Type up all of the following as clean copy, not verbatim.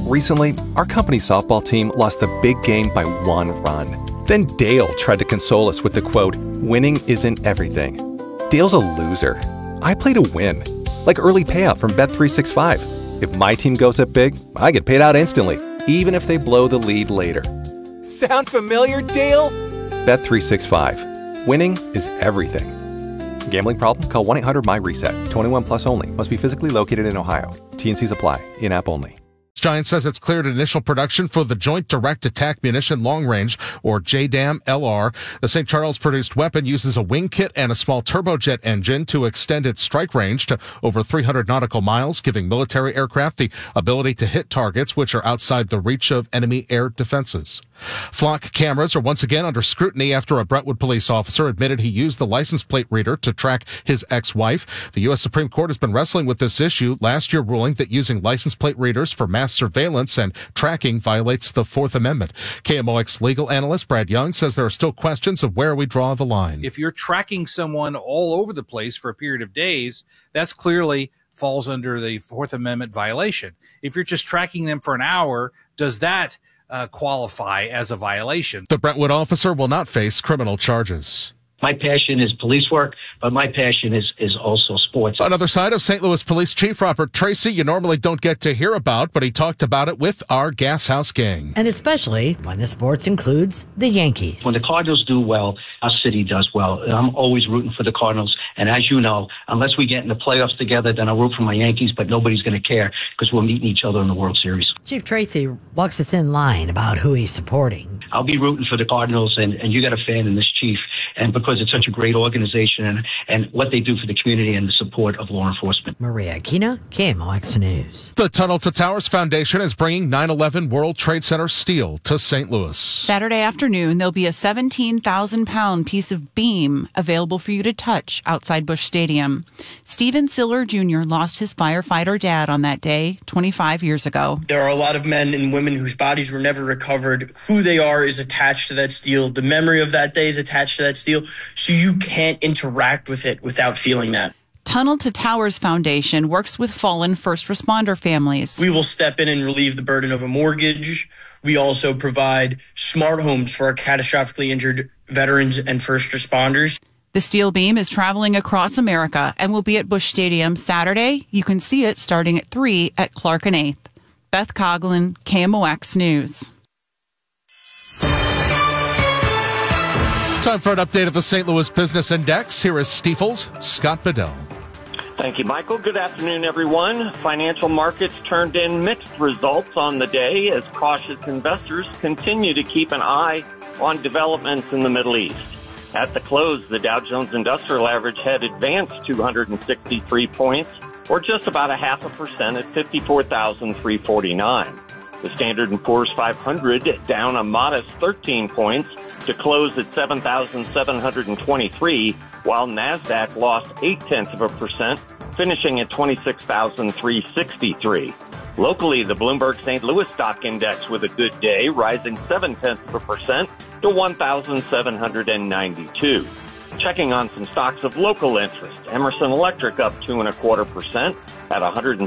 Recently, our company softball team lost a big game by 1 run. Then Dale tried to console us with the quote, "Winning isn't everything." Dale's a loser. I play to win, like early payout from Bet365. If my team goes up big, I get paid out instantly, even if they blow the lead later. Sound familiar, Dale? Bet365. Winning is everything. Gambling problem? Call 1-800-MY-RESET. 21 plus only. Must be physically located in Ohio. T&Cs apply. In-app only. Giant says it's cleared initial production for the Joint Direct Attack Munition Long Range, or JDAM-LR. The St. Charles-produced weapon uses a wing kit and a small turbojet engine to extend its strike range to over 300 nautical miles, giving military aircraft the ability to hit targets which are outside the reach of enemy air defenses. Flock cameras are once again under scrutiny after a Brentwood police officer admitted he used the license plate reader to track his ex-wife. The U.S. Supreme Court has been wrestling with this issue, last year ruling that using license plate readers for mass surveillance and tracking violates the Fourth Amendment. KMOX legal analyst Brad Young says there are still questions of where we draw the line. If you're tracking someone all over the place for a period of days, that's clearly falls under the Fourth Amendment violation. If you're just tracking them for an hour, does that qualify as a violation? The Brentwood officer will not face criminal charges. My passion is police work, but my passion is also sports. Another side of St. Louis Police Chief Robert Tracy you normally don't get to hear about, but he talked about it with our Gas House gang. And especially when the sports includes the Yankees. When the Cardinals do well, our city does well. I'm always rooting for the Cardinals. And as you know, unless we get in the playoffs together, then I'll root for my Yankees, but nobody's going to care because we're meeting each other in the World Series. Chief Tracy walks a thin line about who he's supporting. I'll be rooting for the Cardinals, and you got a fan in this chief. And because it's such a great organization and what they do for the community and the support of law enforcement. Maria Aquino, KMOX News. The Tunnel to Towers Foundation is bringing 9/11 World Trade Center steel to St. Louis. Saturday afternoon, there'll be a 17,000-pound piece of beam available for you to touch outside Busch Stadium. Stephen Siller Jr. lost his firefighter dad on that day 25 years ago. There are a lot of men and women whose bodies were never recovered. Who they are is attached to that steel. The memory of that day is attached to that steel, so you can't interact with it without feeling that. Tunnel to Towers Foundation works with fallen first responder families. We will step in and relieve the burden of a mortgage. We also provide smart homes for our catastrophically injured veterans and first responders. The steel beam is traveling across America and will be at Busch Stadium Saturday. You can see it starting at 3 at Clark and 8th. Beth Coughlin, KMOX News. Time for an update of the St. Louis Business Index. Here is Stifel's Scott Bedell. Thank you, Michael. Good afternoon, everyone. Financial markets turned in mixed results on the day as cautious investors continue to keep an eye on developments in the Middle East. At the close, the Dow Jones Industrial Average had advanced 263 points, or just about 0.5% at 54,349. The Standard & Poor's 500 down a modest 13 points to close at 7,723, while NASDAQ lost 0.8%, finishing at 26,363. Locally, the Bloomberg St. Louis Stock Index with a good day, rising 0.7% to 1,792. Checking on some stocks of local interest, Emerson Electric up 2.25% at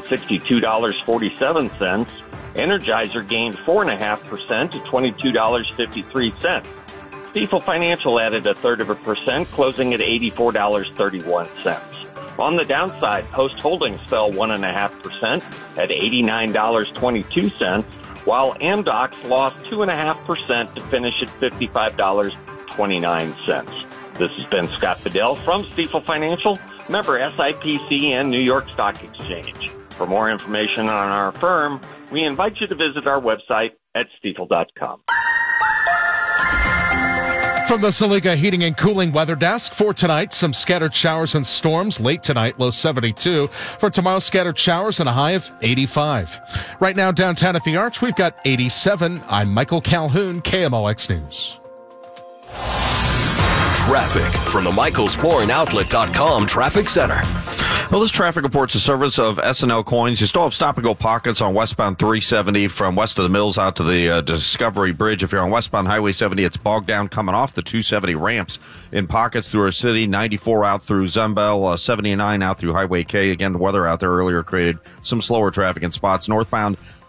$162.47. Energizer gained 4.5% to $22.53. Stifel Financial added 0.3%, closing at $84.31. On the downside, Post Holdings fell 1.5% at $89.22, while Amdocs lost 2.5% to finish at $55.29. This has been Scott Bedell from Stifel Financial, member SIPC and New York Stock Exchange. For more information on our firm, we invite you to visit our website at stifel.com. From the Saliga Heating and Cooling Weather Desk, for tonight, some scattered showers and storms. Late tonight, low 72. For tomorrow, scattered showers and a high of 85. Right now, downtown at the Arch, we've got 87. I'm Michael Calhoun, KMOX News. Traffic from the MichaelsFlooringOutlet.com Traffic Center. Well, this traffic report's a service of S&L Coins. You still have stop-and-go pockets on westbound 370 from west of the Mills out to the Discovery Bridge. If you're on westbound Highway 70, it's bogged down coming off the 270 ramps in pockets through our city. 94 out through Zembel, 79 out through Highway K. Again, the weather out there earlier created some slower traffic in spots. Northbound